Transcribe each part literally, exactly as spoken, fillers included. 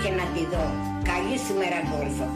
και να τη δω. Καλή σου μέρα, Γκόλφο.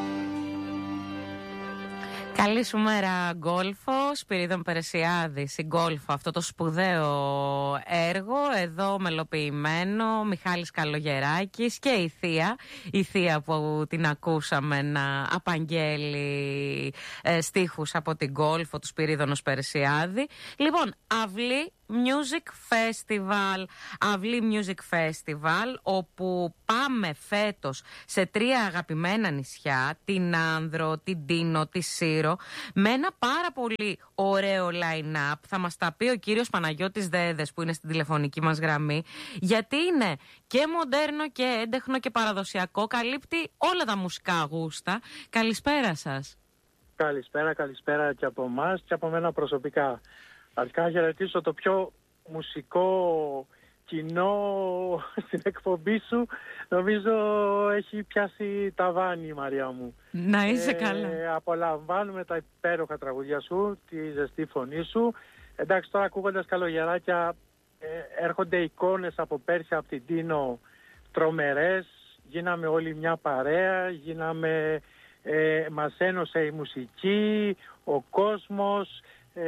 Καλή σου μέρα, Γκόλφο. Σπυρίδων Περεσιάδη, η Γκόλφο, αυτό το σπουδαίο έργο εδώ μελοποιημένο, Μιχάλης Καλογεράκης και η Θεία, η Θεία που την ακούσαμε να απαγγέλει ε, στίχους από την Γκόλφο του Σπυρίδωνος Περεσιάδη. Λοιπόν, αυλή Music Festival, αυλή Music Festival, όπου πάμε φέτος σε τρία αγαπημένα νησιά, την Άνδρο, την Τίνο, τη Σύρο, με ένα πάρα πολύ ωραίο line-up. Θα μας τα πει ο κύριος Παναγιώτης Δέδες που είναι στην τηλεφωνική μας γραμμή, γιατί είναι και μοντέρνο και έντεχνο και παραδοσιακό, καλύπτει όλα τα μουσικά γούστα. Καλησπέρα σας. Καλησπέρα, καλησπέρα και από εμάς και από μένα προσωπικά. Αρχικά να χαιρετήσω το πιο μουσικό κοινό στην εκπομπή σου. Νομίζω έχει πιάσει ταβάνι η Μαρία μου. Να είσαι ε, καλά. Απολαμβάνουμε τα υπέροχα τραγουδιά σου, τη ζεστή φωνή σου. Εντάξει, τώρα ακούγοντας Καλογεράκια ε, έρχονται εικόνες από πέρσι από την Τίνο τρομερές. Γίναμε όλοι μια παρέα, γίναμε, ε, μας ένωσε η μουσική, ο κόσμος,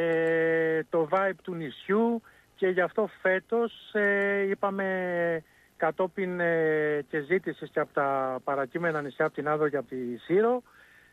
Ε, το vibe του νησιού, και γι' αυτό φέτος ε, είπαμε κατόπιν ε, και ζήτησης και από τα παρακείμενα νησιά, από την Άνδρο και από τη Σύρο,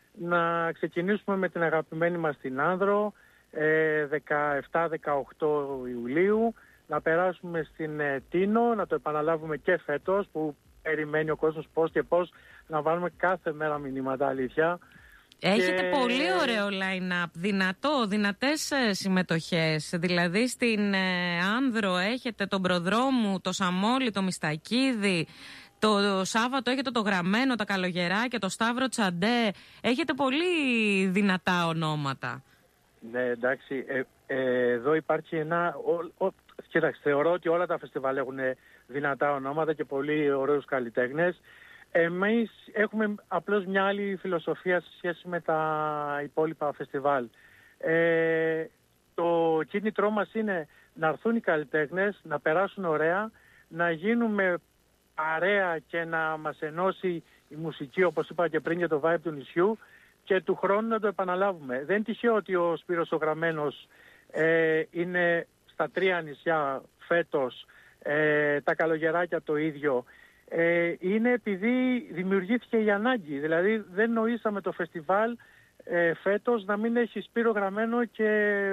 να ξεκινήσουμε με την αγαπημένη μας την Άνδρο ε, δεκαεπτά δεκαοκτώ Ιουλίου, να περάσουμε στην ε, Τίνο, να το επαναλάβουμε και φέτος που περιμένει ο κόσμος πώς και πώς, να βάλουμε κάθε μέρα μηνύματα, αλήθεια. Έχετε και... πολύ ωραίο line-up, δυνατό, δυνατές ε, συμμετοχές. Δηλαδή στην ε, Άνδρο έχετε τον Προδρόμου, το Σαμόλι, το Μιστακίδη. Το, το Σάββατο έχετε το Γραμμένο, τα Καλογεράκια, το Σταύρο Τσαντέ. Έχετε πολύ δυνατά ονόματα. Ναι, εντάξει, ε, ε, εδώ υπάρχει ένα... Ο, ο, κοίταξε, θεωρώ ότι όλα τα φεστιβάλ έχουν δυνατά ονόματα και πολύ ωραίους καλλιτέχνες. Εμείς έχουμε απλώς μια άλλη φιλοσοφία σε σχέση με τα υπόλοιπα φεστιβάλ. Ε, το κίνητρό μας είναι να έρθουν οι καλλιτέχνες, να περάσουν ωραία, να γίνουμε παρέα και να μας ενώσει η μουσική, όπως είπα και πριν, για το vibe του νησιού, και του χρόνου να το επαναλάβουμε. Δεν είναι τυχαίο ότι ο Σπύρος ο Γραμμένος ε, είναι στα τρία νησιά φέτος, ε, τα Καλογεράκια το ίδιο. Ε, είναι επειδή δημιουργήθηκε η ανάγκη. Δηλαδή δεν νοήσαμε το φεστιβάλ ε, φέτος να μην έχει Σπύρο Γραμμένο και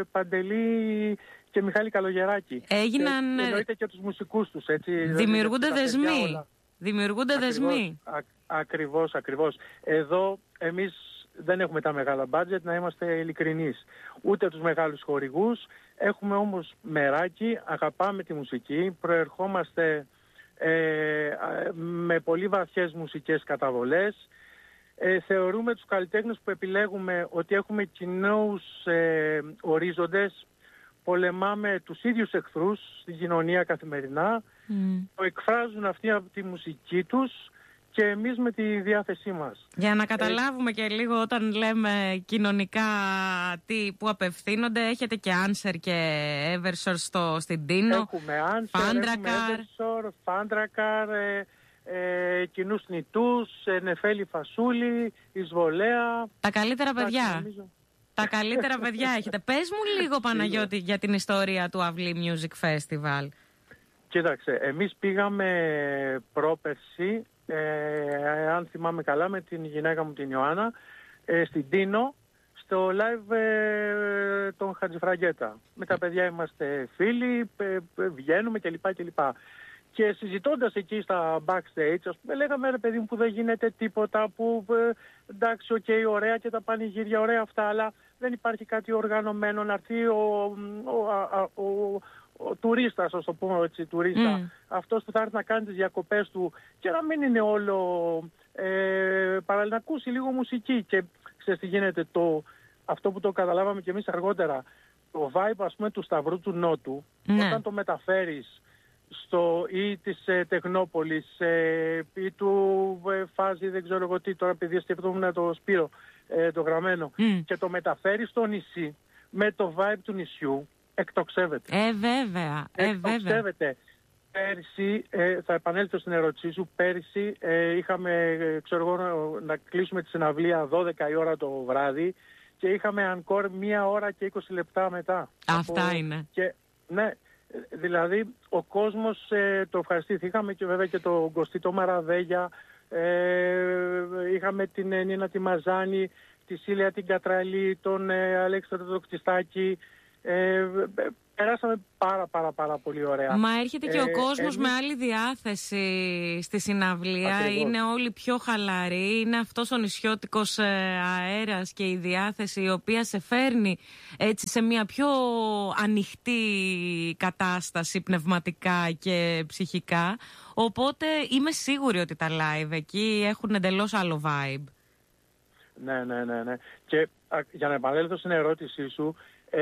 Παντελή και Μιχάλη Καλογεράκη. Έγιναν... Ε, εννοείται και τους μουσικούς τους, έτσι. Δημιουργούνται δηλαδή, δεσμοί. Δημιουργούνται ακριβώς, δεσμοί. Α, ακριβώς, ακριβώς. Εδώ εμείς δεν έχουμε τα μεγάλα μπάτζετ, να είμαστε ειλικρινείς. Ούτε τους μεγάλους χορηγούς. Έχουμε όμως μεράκι, αγαπάμε τη μουσική, προερχόμαστε... Ε, με πολύ βαθιές μουσικές καταβολές. Ε, θεωρούμε τους καλλιτέχνες που επιλέγουμε ότι έχουμε κοινούς ε, ορίζοντες, πολεμάμε τους ίδιους εχθρούς στην κοινωνία καθημερινά, mm. που εκφράζουν αυτή από τη μουσική τους και εμείς με τη διάθεσή μας. Για να καταλάβουμε ε, και λίγο όταν λέμε κοινωνικά τι, που απευθύνονται, έχετε και Answer και Eversor στο, στην Τίνο. Έχουμε Answer, έχουμε Eversor, Φάντρακαρ, ε, ε, κοινούς νητούς, ε, Νεφέλη Φασούλη, Εισβολέα. Τα καλύτερα παιδιά. Νομίζω. Τα καλύτερα παιδιά έχετε. Πες μου λίγο, Παναγιώτη, για την ιστορία του Αυλή Music Festival. Κοίταξε, εμείς πήγαμε πρόπερση, Ε, αν θυμάμαι καλά, με την γυναίκα μου την Ιωάννα ε, στην Τίνο, στο live ε, των Χατζηφραγκέτα. Με τα παιδιά είμαστε φίλοι, ε, ε, βγαίνουμε κλπ. κλπ. Και συζητώντας εκεί στα backstage, ας πούμε, λέγαμε ρε παιδί μου που δεν γίνεται τίποτα, που ε, εντάξει, οκ, okay, ωραία και τα πανηγύρια, ωραία αυτά, αλλά δεν υπάρχει κάτι οργανωμένο να έρθει ο, ο, ο, ο, ο τουρίστας, ας το πούμε έτσι, τουρίστα, mm. αυτός που θα έρθει να κάνει τις διακοπές του και να μην είναι όλο ε, παρά να ακούσει λίγο μουσική. Και ξέρεις τι γίνεται, το, αυτό που το καταλάβαμε και εμείς αργότερα, το vibe, ας πούμε, του Σταυρού του Νότου, mm. όταν το μεταφέρεις στο ή της ε, Τεχνόπολης ε, ή του ε, Φάζη, δεν ξέρω εγώ τι, τώρα επειδή σκεφτόμουν το Σπύρο, ε, το Γραμμένο, mm. και το μεταφέρεις στο νησί με το vibe του νησιού, εκτοξεύεται. Ε, βέβαια. Ε, εκτοξεύεται. Πέρσι, ε, θα επανέλθω στην ερώτησή σου, πέρσι ε, είχαμε, ε, ξέρω εγώ, να, να κλείσουμε τη συναυλία δώδεκα η ώρα το βράδυ και είχαμε ανκόρ μία ώρα και είκοσι λεπτά μετά. Αυτά Από, είναι. Και, ναι, δηλαδή ο κόσμος ε, το ευχαριστήθη. Είχαμε και βέβαια και τον Κωστή το Μαραδέγια, ε, είχαμε την ε, Νίνα τη Μαζάνη, τη Σίλια την Κατραλή, τον ε, Αλέξανδρο το Κτιστάκη. Ε, περάσαμε πάρα πάρα πάρα πολύ ωραία. Μα έρχεται και ε, ο κόσμος εμείς... με άλλη διάθεση στη συναυλία. Ακριβώς. Είναι όλοι πιο χαλαροί. Είναι αυτός ο νησιώτικος αέρας και η διάθεση η οποία σε φέρνει έτσι σε μια πιο ανοιχτή κατάσταση πνευματικά και ψυχικά. Οπότε είμαι σίγουρη ότι τα live εκεί έχουν εντελώς άλλο vibe. Ναι, ναι, ναι, ναι. Και α, για να επανέλθω στην ερώτησή σου,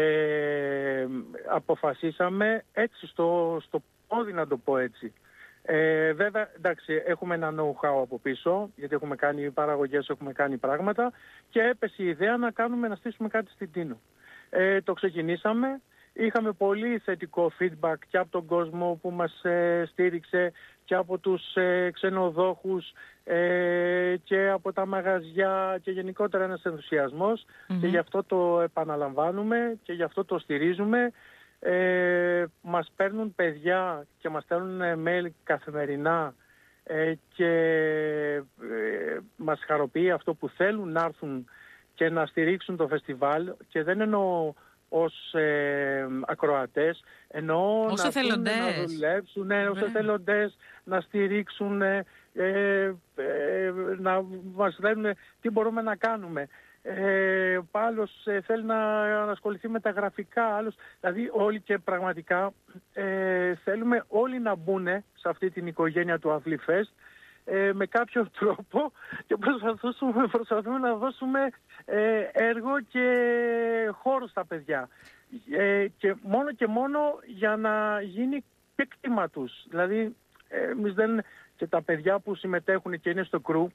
ε, αποφασίσαμε έτσι στο, στο πόδι, να το πω έτσι. Ε, βέβαια, εντάξει, έχουμε ένα know-how από πίσω, γιατί έχουμε κάνει παραγωγές, έχουμε κάνει πράγματα και έπεσε η ιδέα να κάνουμε, να στήσουμε κάτι στην Τίνο. Ε, το ξεκινήσαμε, είχαμε πολύ θετικό feedback και από τον κόσμο που μας ε, στήριξε και από τους ε, ξενοδόχους ε, και από τα μαγαζιά και γενικότερα ένας ενθουσιασμός mm-hmm. και γι' αυτό το επαναλαμβάνουμε και γι' αυτό το στηρίζουμε. Ε, μας παίρνουν παιδιά και μας στέλνουν mail καθημερινά ε, και ε, μας χαροποιεί αυτό που θέλουν να έρθουν και να στηρίξουν το φεστιβάλ, και δεν εννοώ ως ε, ακροατές, εννοώ ως να, εθελοντές. να δουλέψουν, ναι, ως εθελοντές, να στηρίξουν, ε, ε, ε, να μας λένε τι μπορούμε να κάνουμε. Ε, άλλος ε, θέλει να, να ασχοληθεί με τα γραφικά, άλλος, δηλαδή όλοι, και πραγματικά ε, θέλουμε όλοι να μπουν σε αυτή την οικογένεια του Αυλή Fest ε, με κάποιο τρόπο, και προσπαθούμε, προσπαθούμε να δώσουμε ε, έργο και χώρο στα παιδιά ε, και μόνο και μόνο για να γίνει και κτήμα τους. Δηλαδή ε, εμείς δεν, και τα παιδιά που συμμετέχουν και είναι στο κρου,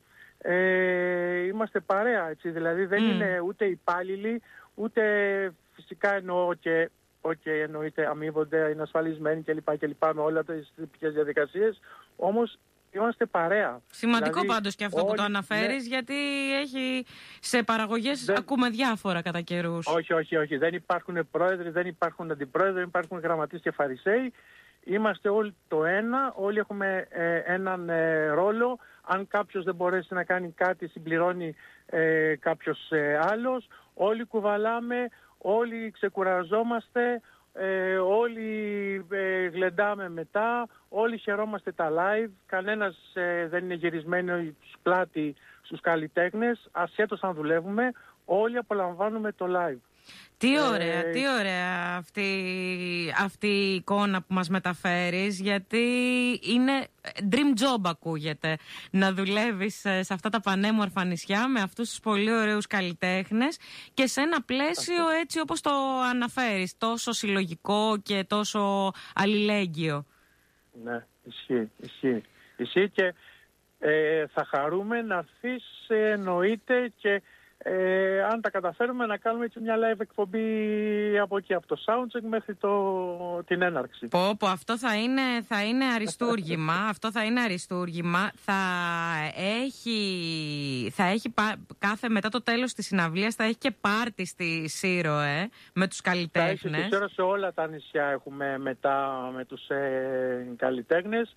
Ε, είμαστε παρέα, έτσι, δηλαδή δεν mm. είναι ούτε υπάλληλοι, ούτε φυσικά εννοώ και okay, εννοείται αμείβονται, είναι ασφαλισμένοι κλπ. κλπ με όλα τις τυπικές διαδικασίες, όμως είμαστε παρέα. Σημαντικό δηλαδή, δηλαδή, πάντως και αυτό όλοι, που το αναφέρεις, ναι, γιατί έχει σε παραγωγές δεν... ακούμε διάφορα κατά καιρούς. Όχι, όχι, όχι, δεν υπάρχουν πρόεδροι, δεν υπάρχουν αντιπρόεδροι, δεν υπάρχουν γραμματείς και φαρισαίοι. Είμαστε όλοι το ένα, όλοι έχουμε ε, έναν ε, ρόλο. Αν κάποιος δεν μπορέσει να κάνει κάτι, συμπληρώνει ε, κάποιος ε, άλλος. Όλοι κουβαλάμε, όλοι ξεκουραζόμαστε, ε, όλοι ε, γλεντάμε μετά, όλοι χαιρόμαστε τα live. Κανένας ε, δεν είναι γυρισμένο πλάτη στους καλλιτέχνες, ασχέτως αν δουλεύουμε, όλοι απολαμβάνουμε το live. Τι ωραία, ε... τι ωραία αυτή, αυτή η εικόνα που μας μεταφέρεις, γιατί είναι dream job ακούγεται να δουλεύεις σε αυτά τα πανέμορφα νησιά με αυτούς τους πολύ ωραίους καλλιτέχνες και σε ένα πλαίσιο αυτό, έτσι όπως το αναφέρεις, τόσο συλλογικό και τόσο αλληλέγγυο. Ναι, ισχύει, ισχύει, ισχύει και ε, θα χαρούμε να έρθεις, εννοείται, και Ε, αν τα καταφέρουμε να κάνουμε έτσι μια live εκπομπή από εκεί, από το soundcheck μέχρι το, την έναρξη. Πω, πω, αυτό θα είναι, θα είναι αριστούργημα. Αυτό θα είναι αριστούργημα. Θα έχει, θα έχει κάθε, μετά το τέλος της συναυλίας θα έχει και πάρτι στη Σύροε με τους καλλιτέχνες. Θα έχει στη Σύρο, σε όλα τα νησιά έχουμε μετά με τους ε, καλλιτέχνες.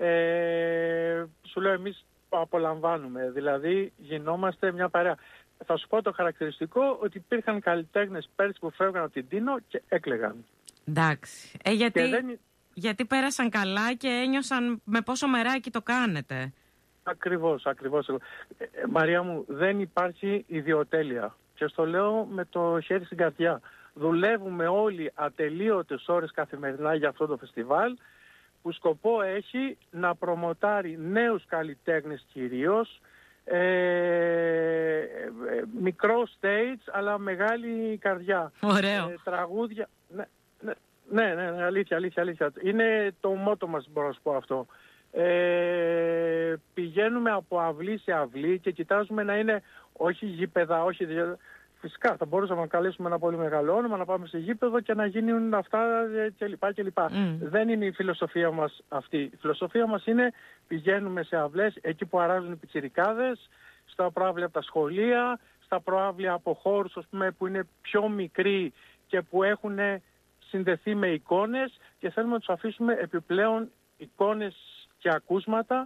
Ε, σου λέω, εμείς απολαμβάνουμε, δηλαδή γινόμαστε μια παρέα. Θα σου πω το χαρακτηριστικό, ότι υπήρχαν καλλιτέχνες πέρσι που φεύγαν από την Τίνο και έκλαιγαν. Εντάξει. Ε, γιατί, δεν... γιατί πέρασαν καλά και ένιωσαν με πόσο μεράκι το κάνετε. Ακριβώς, ακριβώς. Ε, Μαρία μου, δεν υπάρχει ιδιοτέλεια. Και στο λέω με το χέρι στην καρδιά. Δουλεύουμε όλοι ατελείωτες ώρες καθημερινά για αυτό το φεστιβάλ, που σκοπό έχει να προμοτάρει νέους καλλιτέχνες κυρίως, Ε, ε, μικρό stage αλλά μεγάλη καρδιά. Ωραίο. Ε, τραγούδια. Ναι, ναι, ναι, ναι, αλήθεια, αλήθεια, αλήθεια. Είναι το μότο μας, μπορώ να σου πω αυτό. Ε, πηγαίνουμε από αυλή σε αυλή και κοιτάζουμε να είναι όχι γήπεδα, όχι. φυσικά θα μπορούσαμε να καλέσουμε ένα πολύ μεγάλο όνομα, να πάμε σε γήπεδο και να γίνουν αυτά κλπ. κλπ. Mm. Δεν είναι η φιλοσοφία μας αυτή. Η φιλοσοφία μας είναι πηγαίνουμε σε αυλές εκεί που αράζουν οι πιτσιρικάδες, στα προάβλια από τα σχολεία, στα προάβλια από χώρους, ας πούμε, που είναι πιο μικροί και που έχουν συνδεθεί με εικόνες και θέλουμε να τους αφήσουμε επιπλέον εικόνες και ακούσματα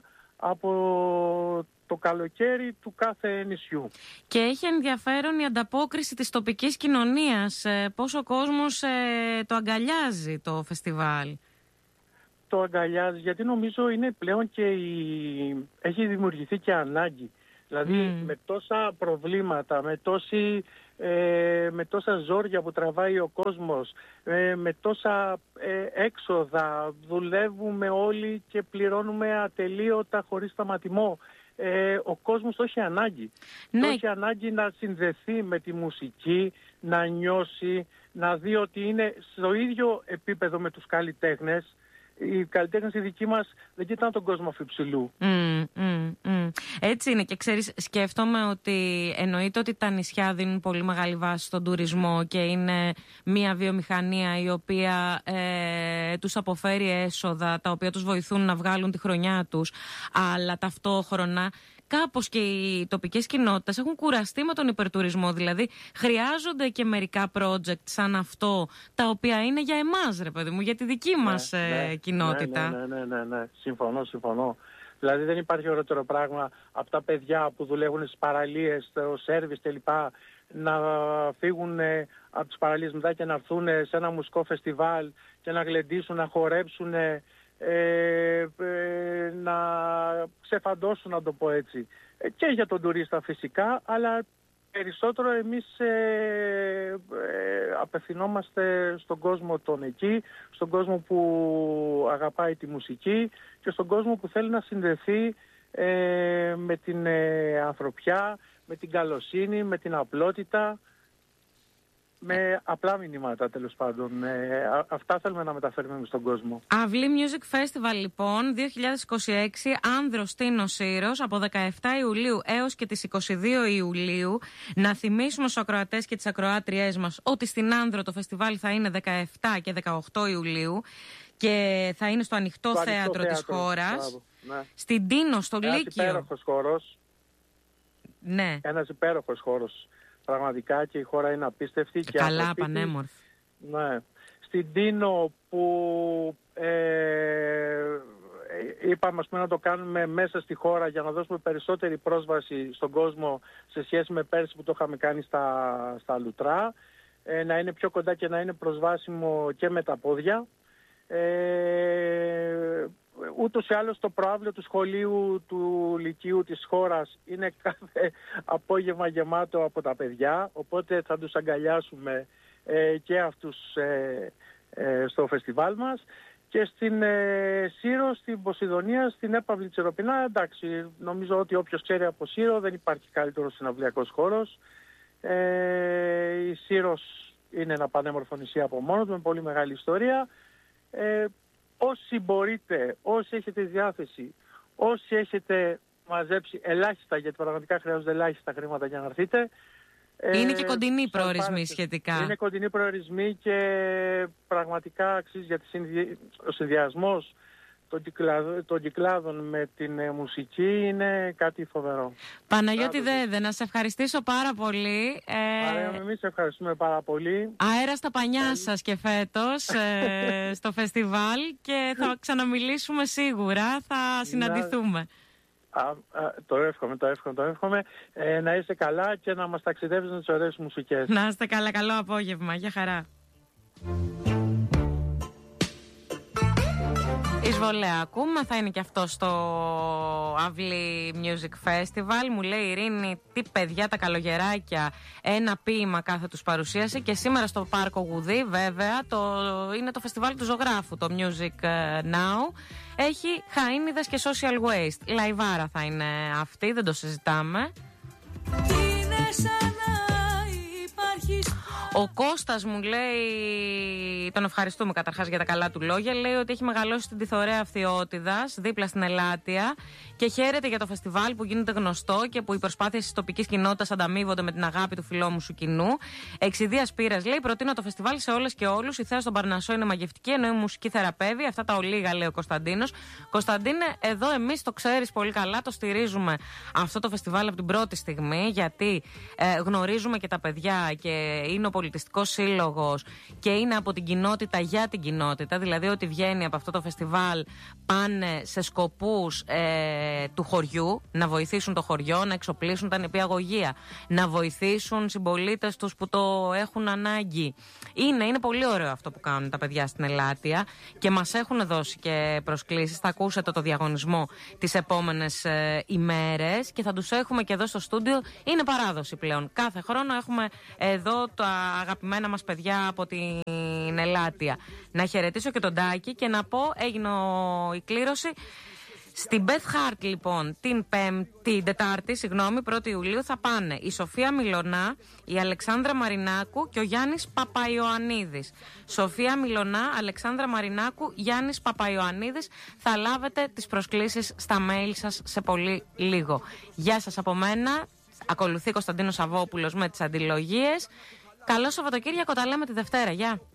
από το καλοκαίρι του κάθε νησιού. Και έχει ενδιαφέρον η ανταπόκριση της τοπικής κοινωνίας. Πόσο ο κόσμος ε, το αγκαλιάζει το φεστιβάλ. Το αγκαλιάζει γιατί νομίζω είναι πλέον και η... έχει δημιουργηθεί και ανάγκη. Δηλαδή mm. με τόσα προβλήματα, με, τόση, ε, με τόσα ζόρια που τραβάει ο κόσμος, ε, με τόσα ε, έξοδα, δουλεύουμε όλοι και πληρώνουμε ατελείωτα χωρίς σταματημό. Ε, ο κόσμος το έχει ανάγκη. Ναι. Το έχει ανάγκη να συνδεθεί με τη μουσική, να νιώσει, να δει ότι είναι στο ίδιο επίπεδο με τους καλλιτέχνες. Οι καλλιτέχνες οι δικοί μας δεν κοιτάνε τον κόσμο αφιψηλού. Mm, mm, mm. Έτσι είναι και ξέρεις, σκέφτομαι ότι εννοείται ότι τα νησιά δίνουν πολύ μεγάλη βάση στον τουρισμό και είναι μια βιομηχανία η οποία ε, τους αποφέρει έσοδα, τα οποία τους βοηθούν να βγάλουν τη χρονιά τους, αλλά ταυτόχρονα κάπως και οι τοπικές κοινότητες έχουν κουραστεί με τον υπερτουρισμό. Δηλαδή χρειάζονται και μερικά project σαν αυτό, τα οποία είναι για εμάς, ρε παιδί μου, για τη δική μας ναι, ε, ναι, κοινότητα. Ναι, ναι, ναι, ναι, ναι, συμφωνώ, συμφωνώ. Δηλαδή δεν υπάρχει ωραιότερο πράγμα από τα παιδιά που δουλεύουν στις παραλίες, στο σέρβις κλπ. Να φύγουν από τις παραλίες μετά και να έρθουν σε ένα μουσικό φεστιβάλ και να γλεντήσουν, να χορέψουν, Ε, ε, να ξεφαντώσουν, να το πω έτσι, ε, και για τον τουρίστα φυσικά, αλλά περισσότερο εμείς ε, ε, απευθυνόμαστε στον κόσμο τον εκεί, στον κόσμο που αγαπάει τη μουσική και στον κόσμο που θέλει να συνδεθεί ε, με την ε, ανθρωπιά, με την καλοσύνη, με την απλότητα, με απλά μηνύματα τέλος πάντων. Ε, α, αυτά θέλουμε να μεταφέρουμε στον κόσμο. Αυλή Music Festival λοιπόν δύο χιλιάδες είκοσι έξι, Άνδρος Τίνος Σύρος, από δεκαεφτά Ιουλίου έως και τις είκοσι δύο Ιουλίου. Να θυμίσουμε στους ακροατές και τις ακροάτριές μας ότι στην Άνδρο το φεστιβάλ θα είναι δεκαεφτά και δεκαοκτώ Ιουλίου και θα είναι στο ανοιχτό το θέατρο ανοιχτό της χώρας. Ναι. Στην Τίνο, στο Ένας Λύκειο. Ένας υπέροχος χώρος. Ναι. Ένας υπέροχος χώρος. Πραγματικά και η χώρα είναι απίστευτη. Και καλά, πανέμορφη. Ναι. Στην Τίνο που ε, είπαμε ας πούμε, να το κάνουμε μέσα στη χώρα για να δώσουμε περισσότερη πρόσβαση στον κόσμο σε σχέση με πέρσι που το είχαμε κάνει στα, στα Λουτρά, ε, να είναι πιο κοντά και να είναι προσβάσιμο και με τα πόδια. Ε, ούτως ή άλλως το προαύλιο του σχολείου του Λυκείου της χώρας είναι κάθε απόγευμα γεμάτο από τα παιδιά, οπότε θα τους αγκαλιάσουμε ε, και αυτούς ε, ε, στο φεστιβάλ μας. Και στην ε, Σύρο, στην Ποσειδονία, στην έπαυλη Τσεροπινά, εντάξει, νομίζω ότι όποιος ξέρει από Σύρο δεν υπάρχει καλύτερος συναυλιακός χώρος. Ε, η Σύρος είναι ένα πανέμορφο νησί από μόνο του, με πολύ μεγάλη ιστορία. Ε, όσοι μπορείτε, όσοι έχετε διάθεση, όσοι έχετε μαζέψει ελάχιστα, γιατί πραγματικά χρειάζονται ελάχιστα χρήματα για να έρθετε. Είναι και κοντινοί προορισμοί σχετικά. Είναι κοντινοί προορισμοί και πραγματικά αξίζει, γιατί ο συνδυασμός των, κυκλάδων, των κυκλάδων με την ε, μουσική είναι κάτι φοβερό. Παναγιώτη Δέδε, να σε ευχαριστήσω πάρα πολύ. Ε... Εμείς ευχαριστούμε πάρα πολύ. Αέρα στα πανιά ε... σας και φέτος ε, στο φεστιβάλ και θα ξαναμιλήσουμε σίγουρα, θα συναντηθούμε. Α, α, το εύχομαι, το εύχομαι, το εύχομαι. Ε, να είστε καλά και να μας ταξιδεύεις με τις ωραίες μουσικές. Να είστε καλά, καλό απόγευμα. Γεια χαρά. Εισβολέα ακούμε, θα είναι και αυτό στο Αυλή Music Festival. Μου λέει η Ειρήνη, τι παιδιά τα καλογεράκια, ένα ποίημα κάθε τους παρουσίασε. Και σήμερα στο Πάρκο Γουδί βέβαια το, είναι το φεστιβάλ του ζωγράφου, το Music Now. Έχει χαΐνιδες και social waste. Λαϊβάρα θα είναι αυτή, δεν το συζητάμε. Ο Κώστας μου λέει, τον ευχαριστούμε καταρχάς για τα καλά του λόγια, λέει ότι έχει μεγαλώσει στην Τιθωρέα Αυθιώτιδας, δίπλα στην Ελάτια, και χαίρεται για το φεστιβάλ που γίνεται γνωστό και που οι προσπάθειες της τοπικής κοινότητας ανταμείβονται με την αγάπη του φιλόμουσου κοινού. Εξιδίας πείρας, λέει, προτείνω το φεστιβάλ σε όλες και όλους. Η θέα στον Παρνασσό είναι μαγευτική, ενώ η μουσική θεραπεύει. Αυτά τα ολίγα, λέει ο Κωνσταντίνος. Κωνσταντίνε, εδώ εμείς το ξέρεις πολύ καλά, το στηρίζουμε αυτό το φεστιβάλ από την πρώτη στιγμή, γιατί ε, γνωρίζουμε και τα παιδιά και είναι ο πολιτιστικός σύλλογος και είναι από την κοινότητα για την κοινότητα. Δηλαδή, ότι βγαίνει από αυτό το φεστιβάλ πάνε σε σκοπούς ε, του χωριού, να βοηθήσουν το χωριό, να εξοπλίσουν τα νηπιαγωγεία, να βοηθήσουν συμπολίτες τους που το έχουν ανάγκη. Είναι, είναι πολύ ωραίο αυτό που κάνουν τα παιδιά στην Ελάτια και μας έχουν δώσει και προσκλήσεις. Θα ακούσετε το διαγωνισμό τις επόμενες ε, ημέρες και θα τους έχουμε και εδώ στο στούντιο. Είναι παράδοση πλέον. Κάθε χρόνο έχουμε εδώ τα αγαπημένα μας παιδιά από την Ελάτια. Να χαιρετήσω και τον Τάκη και να πω, έγινε η κλήρωση. Στην Beth Hart, λοιπόν, την, πέμπτη, την Τετάρτη, συγγνώμη, πρώτη Ιουλίου, θα πάνε η Σοφία Μιλωνά, η Αλεξάνδρα Μαρινάκου και ο Γιάννης Παπαϊωαννίδης. Σοφία Μιλωνά, Αλεξάνδρα Μαρινάκου, Γιάννης Παπαϊωαννίδης. Θα λάβετε τις προσκλήσεις στα mail σας σε πολύ λίγο. Γεια σας από μένα. Ακολουθεί Κωνσταντίνος Σαββόπουλος με τις αντιλογίες. Καλό Σαββατοκύριακο, τα λέμε τη Δευτέρα. Γεια.